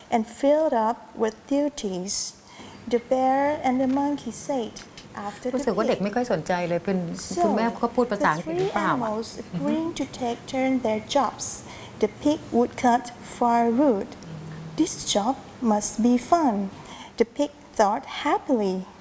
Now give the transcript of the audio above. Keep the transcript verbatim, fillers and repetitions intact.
and filled up with duties. The bear and the monkey said after รู้ the สึกว่าเด็ก pig. ไม่ค่อยสนใจเลยเป็นคุณแม่ So เขาพูดภาษา the อังกฤษหรือ three เปล่า animals agreeing to take turn their jobs. The pig would cut firewood. This job must be fun. The pig thought happily.